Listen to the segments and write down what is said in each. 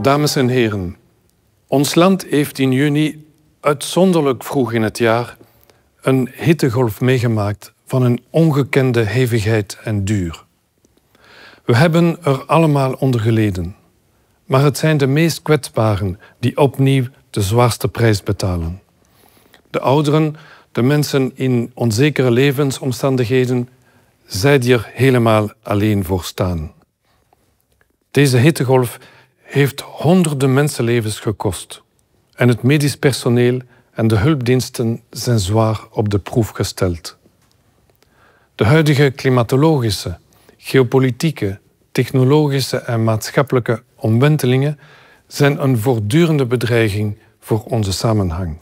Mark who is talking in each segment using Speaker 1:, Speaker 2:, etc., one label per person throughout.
Speaker 1: Dames en heren, ons land heeft in juni uitzonderlijk vroeg in het jaar een hittegolf meegemaakt van een ongekende hevigheid en duur. We hebben er allemaal onder geleden, maar het zijn de meest kwetsbaren die opnieuw de zwaarste prijs betalen. De ouderen, de mensen in onzekere levensomstandigheden, zij die er helemaal alleen voor staan. Deze hittegolf heeft honderden mensenlevens gekost en het medisch personeel en de hulpdiensten zijn zwaar op de proef gesteld. De huidige klimatologische, geopolitieke, technologische en maatschappelijke omwentelingen zijn een voortdurende bedreiging voor onze samenhang.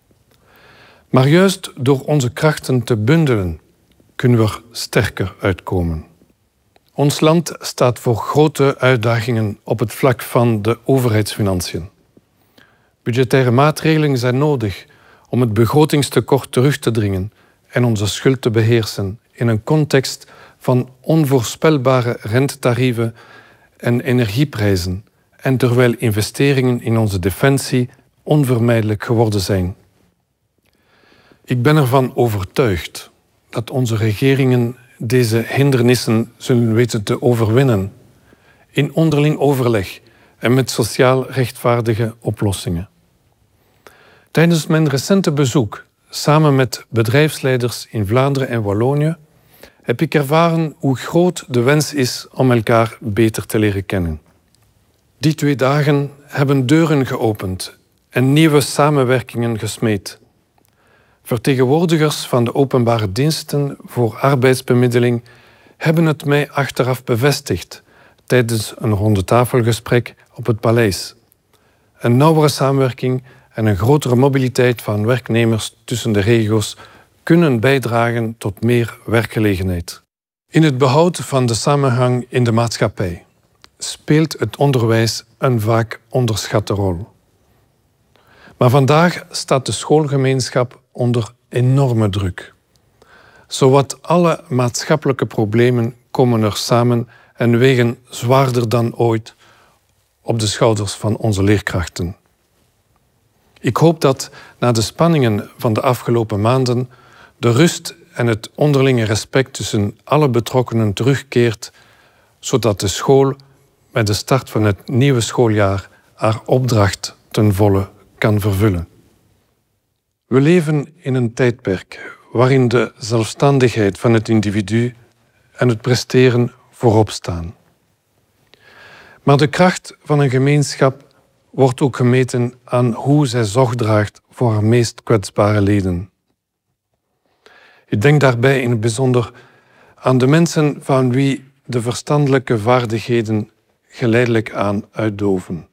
Speaker 1: Maar juist door onze krachten te bundelen, kunnen we er sterker uitkomen. Ons land staat voor grote uitdagingen op het vlak van de overheidsfinanciën. Budgettaire maatregelen zijn nodig om het begrotingstekort terug te dringen en onze schuld te beheersen in een context van onvoorspelbare rentetarieven en energieprijzen en terwijl investeringen in onze defensie onvermijdelijk geworden zijn. Ik ben ervan overtuigd dat onze regeringen deze hindernissen zullen weten te overwinnen in onderling overleg en met sociaal rechtvaardige oplossingen. Tijdens mijn recente bezoek, samen met bedrijfsleiders in Vlaanderen en Wallonië, heb ik ervaren hoe groot de wens is om elkaar beter te leren kennen. Die 2 dagen hebben deuren geopend en nieuwe samenwerkingen gesmeed. Vertegenwoordigers van de openbare diensten voor arbeidsbemiddeling hebben het mij achteraf bevestigd tijdens een rondetafelgesprek op het paleis. Een nauwere samenwerking en een grotere mobiliteit van werknemers tussen de regio's kunnen bijdragen tot meer werkgelegenheid. In het behoud van de samenhang in de maatschappij speelt het onderwijs een vaak onderschatte rol. Maar vandaag staat de schoolgemeenschap onder enorme druk. Zowat alle maatschappelijke problemen komen er samen en wegen zwaarder dan ooit op de schouders van onze leerkrachten. Ik hoop dat na de spanningen van de afgelopen maanden de rust en het onderlinge respect tussen alle betrokkenen terugkeert, zodat de school bij de start van het nieuwe schooljaar haar opdracht ten volle kan vervullen. We leven in een tijdperk waarin de zelfstandigheid van het individu en het presteren voorop staan. Maar de kracht van een gemeenschap wordt ook gemeten aan hoe zij zorg draagt voor haar meest kwetsbare leden. Ik denk daarbij in het bijzonder aan de mensen van wie de verstandelijke vaardigheden geleidelijk aan uitdoven.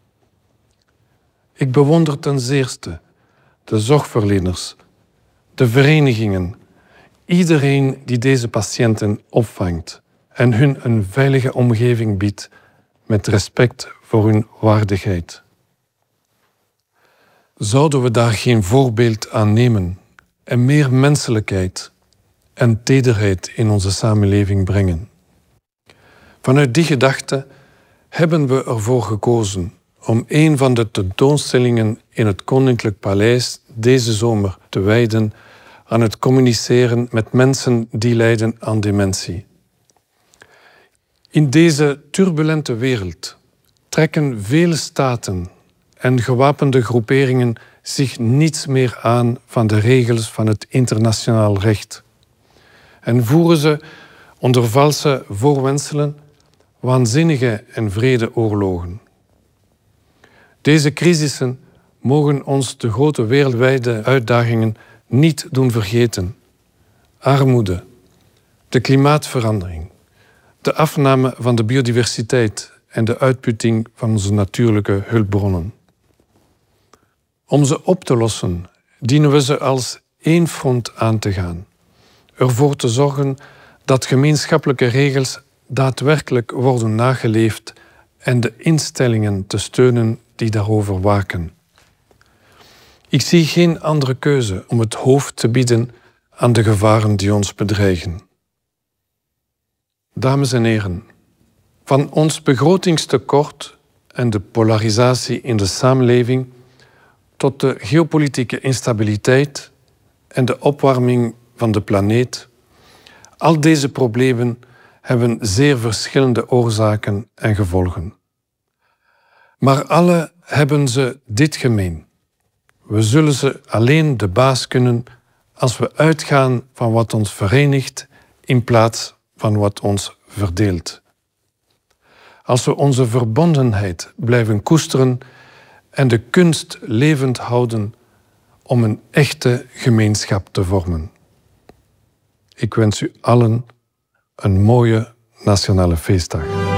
Speaker 1: Ik bewonder ten zeerste de zorgverleners, de verenigingen, iedereen die deze patiënten opvangt en hun een veilige omgeving biedt met respect voor hun waardigheid. Zouden we daar geen voorbeeld aan nemen en meer menselijkheid en tederheid in onze samenleving brengen? Vanuit die gedachte hebben we ervoor gekozen om een van de tentoonstellingen in het Koninklijk Paleis deze zomer te wijden aan het communiceren met mensen die lijden aan dementie. In deze turbulente wereld trekken vele staten en gewapende groeperingen zich niets meer aan van de regels van het internationaal recht en voeren ze onder valse voorwendselen waanzinnige en wrede oorlogen. Deze crisissen mogen ons de grote wereldwijde uitdagingen niet doen vergeten. Armoede, de klimaatverandering, de afname van de biodiversiteit en de uitputting van onze natuurlijke hulpbronnen. Om ze op te lossen, dienen we ze als één front aan te gaan. Ervoor te zorgen dat gemeenschappelijke regels daadwerkelijk worden nageleefd en de instellingen te steunen die daarover waken. Ik zie geen andere keuze om het hoofd te bieden aan de gevaren die ons bedreigen. Dames en heren, van ons begrotingstekort en de polarisatie in de samenleving tot de geopolitieke instabiliteit en de opwarming van de planeet. Al deze problemen hebben zeer verschillende oorzaken en gevolgen. Maar alle hebben ze dit gemeen. We zullen ze alleen de baas kunnen als we uitgaan van wat ons verenigt in plaats van wat ons verdeelt. Als we onze verbondenheid blijven koesteren en de kunst levend houden om een echte gemeenschap te vormen. Ik wens u allen een mooie Nationale Feestdag.